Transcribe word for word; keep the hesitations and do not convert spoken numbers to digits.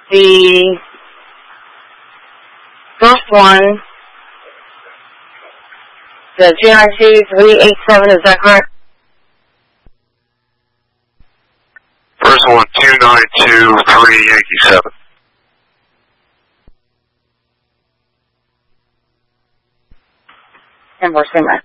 The first one, the G I C three eight seven, is that correct? First one, two nine two three Yankee seven. Invoicing that.